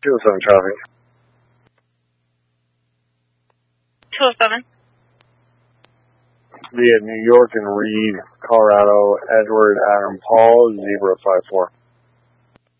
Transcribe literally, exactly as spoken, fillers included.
two oh seven traffic. two oh seven. Via New York and Reed, Colorado, Edward Adam Paul, zebra five four.